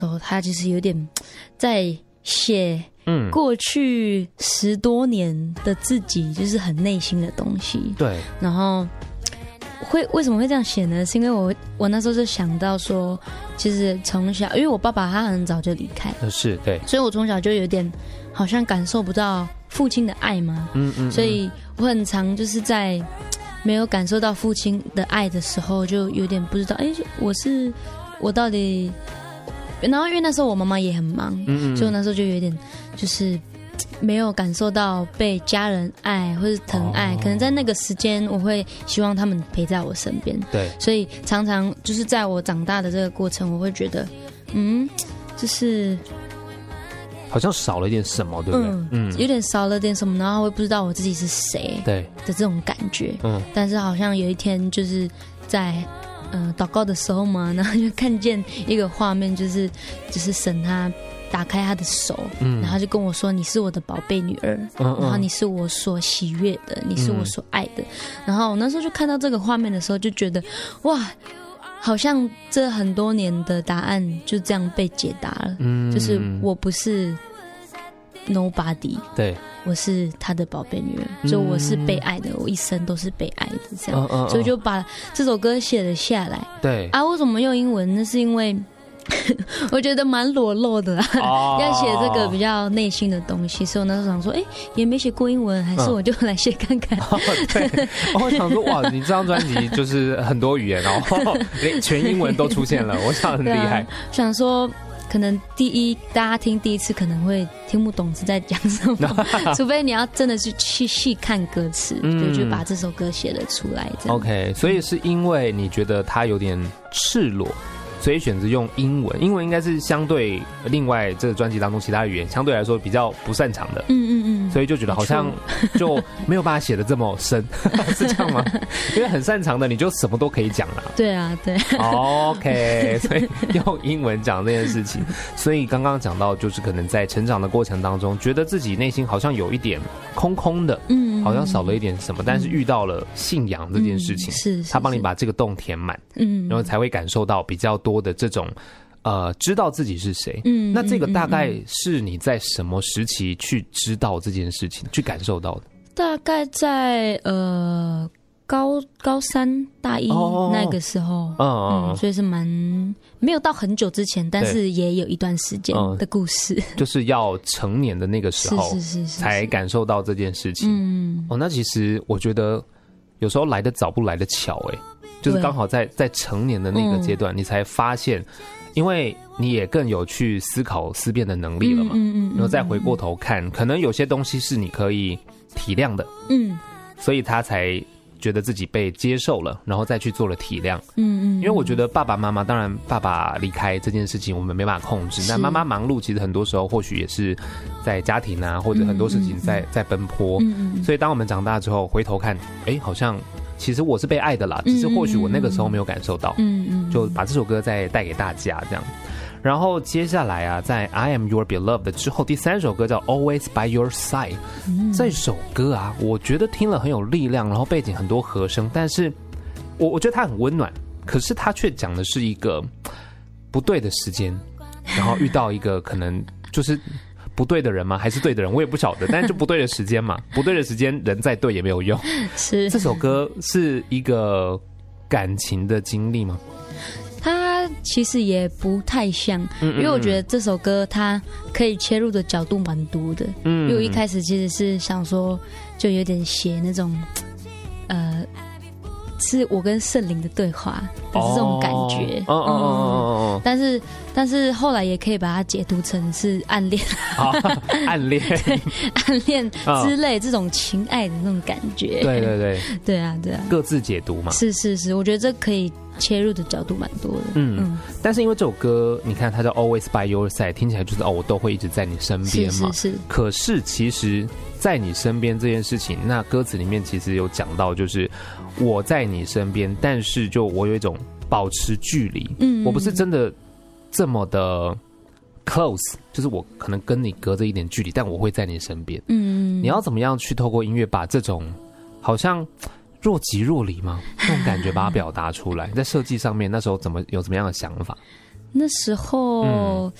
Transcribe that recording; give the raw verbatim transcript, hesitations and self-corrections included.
哦，他就是有点在写过去十多年的自己，就是很内心的东西。 对， 然后会为什么会这样写呢？是因为我我那时候就想到说，其实从小，因为我爸爸他很早就离开， 是对， 所以我从小就有点好像感受不到父亲的爱嘛。嗯 嗯, 嗯，所以我很常就是在没有感受到父亲的爱的时候，就有点不知道，哎，我是我到底。然后因为那时候我妈妈也很忙，嗯嗯，所以我那时候就有点就是没有感受到被家人爱或是疼爱，哦，可能在那个时间我会希望他们陪在我身边， 对， 所以常常就是在我长大的这个过程，我会觉得，嗯，就是好像少了一点什么，对不对？嗯， 嗯有点少了点什么，然后我也不知道我自己是谁， 对的这种感觉， 嗯， 但是好像有一天就是在。呃，祷告的时候嘛，然后就看见一个画面，就是就是神他打开他的手，嗯，然后就跟我说：“你是我的宝贝女儿，嗯嗯，然后你是我所喜悦的，你是我所爱的。嗯”然后我那时候就看到这个画面的时候，就觉得哇，好像这很多年的答案就这样被解答了，嗯，就是我不是 nobody， 对。 我是他的宝贝女儿，所以我是被爱的，我一生都是被爱的，这样，嗯嗯嗯，所以就把这首歌写了下来。 对啊，为什么用英文？那是因为我觉得蛮裸露的啦，哦，要写这个比较内心的东西，所以我那时候想说，哎，也没写过英文，还是我就来写看看。嗯哦，对，我想说，哇，你这张专辑就是很多语言哦，连全英文都出现了，我想很厉害。 啊，想说。可能第一，大家听第一次可能会听不懂是在讲什么，除非你要真的是去细看歌词，嗯，就把这首歌写了出来。这样 OK， 所以是因为你觉得它有点赤裸，所以选择用英文。英文应该是相对另外这个专辑当中其他语言相对来说比较不擅长的，嗯嗯嗯，所以就觉得好像就没有办法写得这么深，是这样吗？因为很擅长的你就什么都可以讲了。 对啊，对。 OK， 所以用英文讲这件事情，所以刚刚讲到就是可能在成长的过程当中，觉得自己内心好像有一点空空的，嗯，好像少了一点什么，但是遇到了信仰这件事情， 是他帮你把这个洞填满，嗯，然后才会感受到比较多。多的这种呃，知道自己是谁，嗯，那这个大概是你在什么时期去知道这件事情，去感受到的？ 大概在呃高高三大一那个时候，哦、嗯，所以是蛮没有到很久之前，但是也有一段时间的故事，嗯、 就是要成年的那个时候， 是是是是才感受到这件事情。嗯，哦，那其实我觉得有时候来得早不来得巧，哎。就是刚好在在成年的那个阶段，你才发现，因为你也更有去思考思辨的能力了嘛，嗯嗯，然后再回过头看，可能有些东西是你可以体谅的，嗯，所以他才觉得自己被接受了，然后再去做了体谅，嗯嗯，因为我觉得爸爸妈妈，当然爸爸离开这件事情我们没办法控制，但妈妈忙碌，其实很多时候或许也是在家庭啊，或者很多事情在在奔波，嗯嗯，所以当我们长大之后回头看，哎，好像。其实我是被爱的啦，只是或许我那个时候没有感受到，嗯嗯，就把这首歌再带给大家这样。然后接下来啊，在 I Am Your Beloved 之后，第三首歌叫 Always By Your Side，嗯，这首歌啊，我觉得听了很有力量，然后背景很多和声，但是我我觉得它很温暖，可是它却讲的是一个不对的时间，然后遇到一个可能就是。不对的人吗？还是对的人？我也不晓得，但是就不对的时间嘛，不对的时间，人再对也没有用。 是这首歌是一个感情的经历吗？ 它其实也不太像，嗯嗯嗯，因为我觉得这首歌它可以切入的角度蛮多的。嗯，因为我一开始其实是想说，就有点写那种，呃。是我跟圣灵的对话的这种感觉，哦哦哦哦哦，但是但是后来也可以把它解读成是暗恋， 暗恋， 暗恋之类这种情爱的那种感觉， 对对对， 对啊对啊， 各自解读嘛， 是是是，我觉得这可以切入的角度蛮多的，嗯嗯， 但是因为这首歌，你看它叫 Always by Your Side， 听起来就是哦，我都会一直在你身边嘛， 是是是， 可是其实。在你身边这件事情，那歌词里面其实有讲到，就是我在你身边，但是就我有一种保持距离，嗯，我不是真的这么的 close， 就是我可能跟你隔着一点距离，但我会在你身边，嗯，你要怎么样去透过音乐把这种好像若即若离吗？这种感觉把它表达出来，在设计上面那时候怎么有怎么样的想法？ 那时候。嗯